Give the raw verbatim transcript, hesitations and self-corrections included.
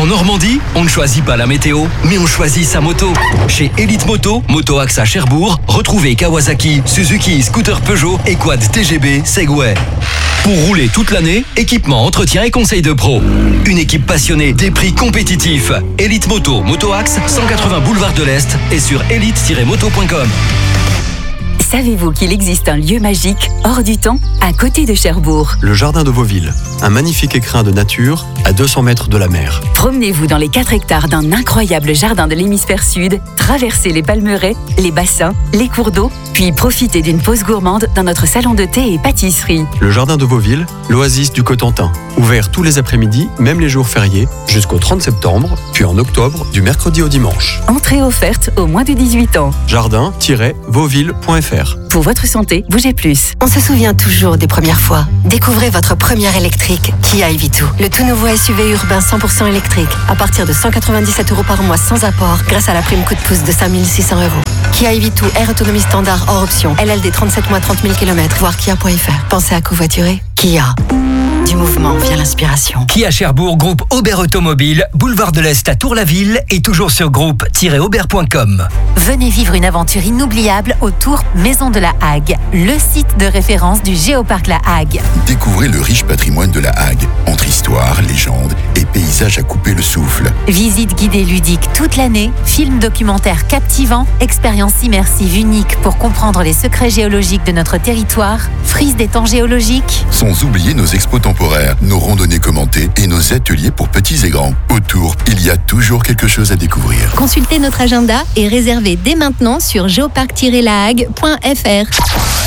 Normandie, on ne choisit pas la météo, mais on choisit sa moto. Chez Elite Moto, Moto Axe à Cherbourg, retrouvez Kawasaki, Suzuki, scooter Peugeot et quad T G B, Segway. Pour rouler toute l'année, équipement, entretien et conseils de pro. Une équipe passionnée, des prix compétitifs. Elite Moto, Moto Axe, cent quatre-vingts boulevard de l'Est et sur elite tiret moto point com. Savez-vous qu'il existe un lieu magique, hors du temps, à côté de Cherbourg? Le jardin de Vauville, un magnifique écrin de nature à deux cents mètres de la mer. Promenez-vous dans les quatre hectares d'un incroyable jardin de l'hémisphère sud, traversez les palmeraies, les bassins, les cours d'eau, puis profitez d'une pause gourmande dans notre salon de thé et pâtisserie. Le jardin de Vauville, l'oasis du Cotentin, ouvert tous les après-midi, même les jours fériés, jusqu'au trente septembre, puis en octobre, du mercredi au dimanche. Entrée offerte aux moins de dix-huit ans. jardin tiret vauville point f r. Pour votre santé, bougez plus. On se souvient toujours des premières fois. Découvrez votre première électrique, Kia e V deux. Le tout nouveau S U V urbain cent pour cent électrique, à partir de cent quatre-vingt-dix-sept euros par mois sans apport, grâce à la prime coup de pouce de cinq mille six cents euros. Kia e V deux, Air autonomie standard hors option, L L D trente-sept mois trente mille kilomètres, voir kia point f r. Pensez à covoiturer. Kia. Du mouvement vient l'inspiration. Kia Cherbourg, groupe Aubert Automobile, boulevard de l'Est à Tour-la-Ville et toujours sur groupe tiret aubert point com. Venez vivre une aventure inoubliable au Tour Maison de la Hague, le site de référence du Géoparc La Hague. Découvrez le riche patrimoine de la Hague, entre histoire, légendes et paysages à couper le souffle. Visite guidée ludique toute l'année, films documentaires captivants, expériences immersives uniques pour comprendre les secrets géologiques de notre territoire, frise des temps géologiques. Sans oublier nos expos temporaires, nos randonnées commentées et nos ateliers pour petits et grands. Autour, il y a toujours quelque chose à découvrir. Consultez notre agenda et réservez dès maintenant sur géoparc tiret la hague point f r.